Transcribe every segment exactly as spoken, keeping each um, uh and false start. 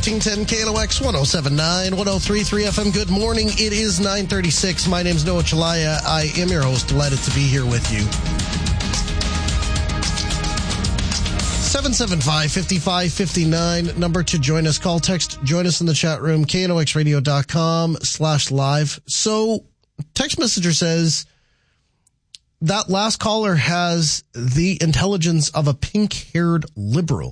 fourteen ten K L O X, one oh seven point nine, one oh three point three F M. Good morning. It is nine thirty-six. My name's Noah Chalaya. I am your host. Delighted to be here with you. seven seven five, five five five nine, number to join us. Call, text, join us in the chat room, K N O X radio dot com slash live. So, text messenger says, that last caller has the intelligence of a pink-haired liberal.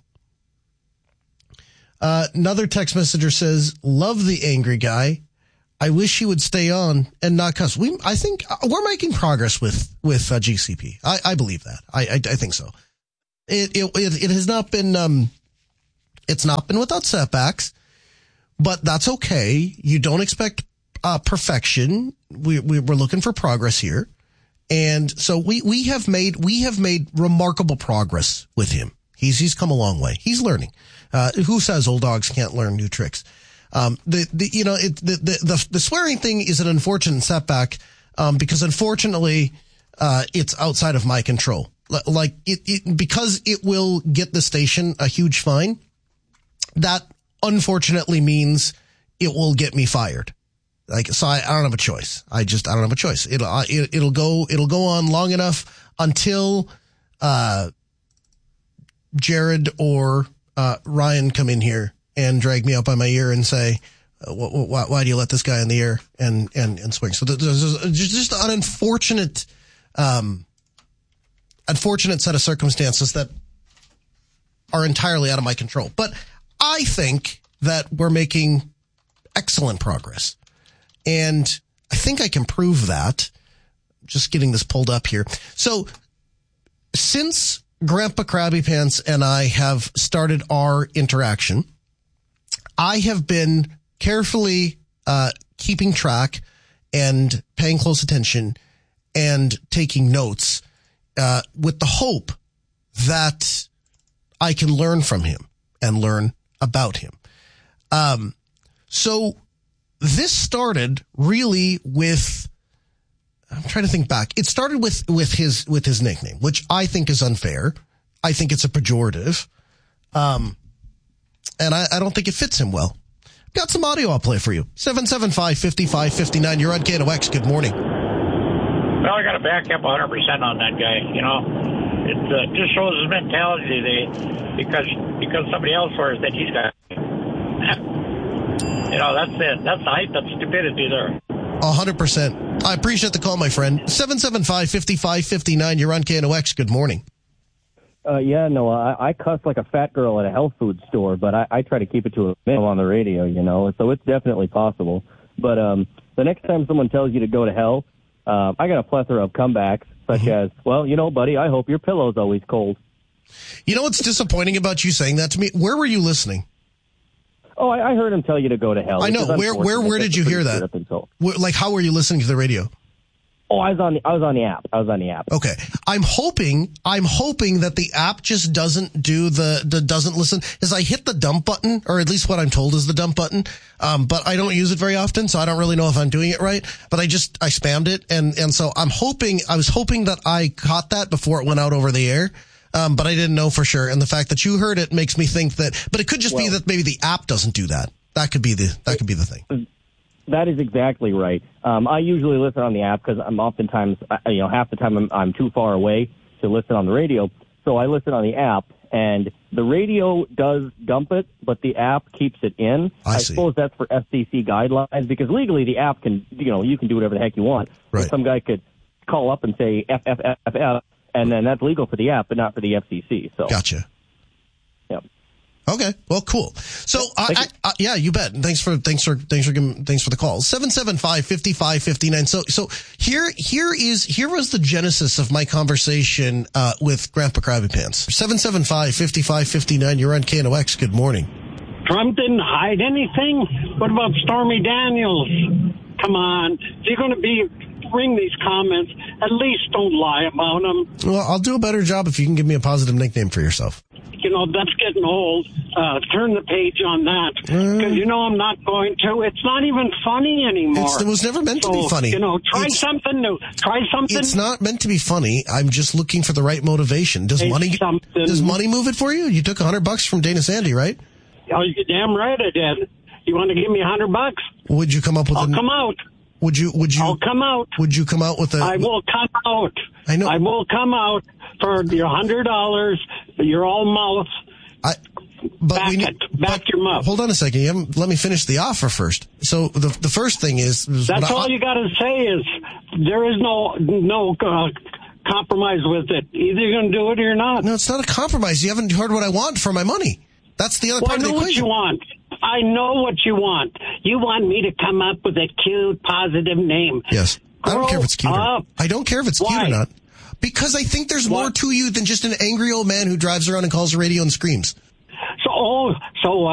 Uh, another text messenger says, love the angry guy. I wish he would stay on and not cuss. We, I think we're making progress with, with uh, G C P. I, I believe that. I, I, I think so. It, it, it, it has not been, um, it's not been without setbacks, but that's okay. You don't expect, uh, perfection. We, we, we're looking for progress here. And so we, we have made, we have made remarkable progress with him. He's, he's come a long way. He's learning. Uh, who says old dogs can't learn new tricks? Um, the, the, you know, it, the, the, the, the swearing thing is an unfortunate setback, um, because unfortunately, uh, it's outside of my control. Like it, it, because it will get the station a huge fine. That unfortunately means it will get me fired. Like, so I, I don't have a choice. I just, I don't have a choice. It'll, it, it'll go, it'll go on long enough until, uh, Jared or, uh, Ryan come in here and drag me out by my ear and say, uh, wh- wh- why do you let this guy in the ear and, and, and swing? So there's just an unfortunate, um, unfortunate set of circumstances that are entirely out of my control. But I think that we're making excellent progress. And I think I can prove that. Just getting this pulled up here. So since Grandpa Krabby Pants and I have started our interaction, I have been carefully uh, keeping track and paying close attention and taking notes Uh, with the hope that I can learn from him and learn about him. Um, so this started really with, I'm trying to think back. It started with, with his, with his nickname, which I think is unfair. I think it's a pejorative. Um, and I, I don't think it fits him well. Got some audio I'll play for you. seven seven five, five five five nine. You're on K N O X. Good morning. Well, I got to back up one hundred percent on that guy. You know, it uh, just shows his mentality. They, because because somebody else swears that he's got. You know, that's it. That's the height of stupidity there. A hundred percent. I appreciate the call, my friend. seven seven five, five five five nine. You're on K N O X. Good morning. Uh, yeah, no, I, I cuss like a fat girl at a health food store, but I, I try to keep it to a minimum on the radio, you know, so it's definitely possible. But um, the next time someone tells you to go to hell, Uh, I got a plethora of comebacks, such mm-hmm. as, well, you know, buddy, I hope your pillow's always cold. You know what's disappointing about you saying that to me? Where were you listening? Oh, I, I heard him tell you to go to hell. I know. Where where where did you hear that? Where, like, how were you listening to the radio? Oh, I was on the I was on the app. I was on the app. Okay. I'm hoping I'm hoping that the app just doesn't do the, the doesn't listen. As I hit the dump button, or at least what I'm told is the dump button. Um, but I don't use it very often, so I don't really know if I'm doing it right. But I just I spammed it, and and so I'm hoping I was hoping that I caught that before it went out over the air. Um, but I didn't know for sure, and the fact that you heard it makes me think that. But it could just well, be that maybe the app doesn't do that. That could be the that could be the thing. That is exactly right. Um, I usually listen on the app because I'm oftentimes, you know, half the time I'm, I'm too far away to listen on the radio. So I listen on the app, and the radio does dump it, but the app keeps it in. I, I see. suppose that's for F C C guidelines, because legally the app can, you know, you can do whatever the heck you want. Right. Some guy could call up and say F F F F F, and then that's legal for the app, but not for the F C C. So gotcha. Yep. Okay. Well, cool. So, uh, I, I, yeah, you bet. Thanks for, thanks for, thanks for, thanks for the call. seven seven five, five five five nine. So, so here, here is, here was the genesis of my conversation, uh, with Grandpa Krabby Pants. seven seven five, five five five nine. You're on K N O X. Good morning. Trump didn't hide anything. What about Stormy Daniels? Come on. If you're going to be, bring these comments, at least don't lie about them. Well, I'll do a better job if you can give me a positive nickname for yourself. You know, that's getting old. Uh, turn the page on that. Because, uh, you know, I'm not going to. It's not even funny anymore. It's, it was never meant so, to be funny. You know, try it's, something new. Try something. It's not meant to be funny. I'm just looking for the right motivation. Does Say money something. Does money move it for you? You took a hundred bucks from Dana Sandy, right? Oh, you're damn right I did. You want to give me a hundred bucks? Would you come up with I'll a, come out. Would you, would you, I'll come out. Would you come out with a, I will come out. I know. I will come out for your hundred dollars, your all mouth. I, but back we need, it. Back but, your mouth. Hold on a second. You haven't, let me finish the offer first. So the, the first thing is, is That's all I, you got to say is there is no, no, uh, compromise with it. Either you're going to do it or you're not. No, it's not a compromise. You haven't heard what I want for my money. That's the other Well, part I know of the what equation. you want. I know what you want. You want me to come up with a cute, positive name. Yes. I don't Grow care if it's cute or up. I don't care if it's Why? cute or not. Because I think there's What? more to you than just an angry old man who drives around and calls the radio and screams. So, oh, so, uh,